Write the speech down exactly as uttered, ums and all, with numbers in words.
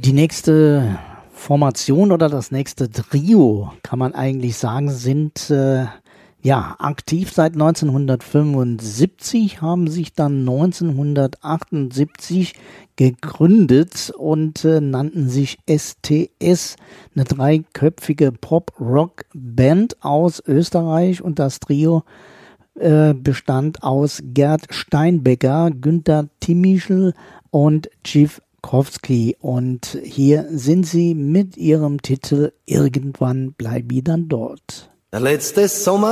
Die nächste Formation oder das nächste Trio, kann man eigentlich sagen, sind äh, ja aktiv seit neunzehnhundertfünfundsiebzig, haben sich dann neunzehnhundertachtundsiebzig gegründet und äh, nannten sich S T S, eine dreiköpfige Pop-Rock-Band aus Österreich, und das Trio äh, bestand aus Gerd Steinbecker, Günther Timischl und Chief Kowski, und hier sind sie mit ihrem Titel Irgendwann bleib ich dann dort. Der letzte Sommer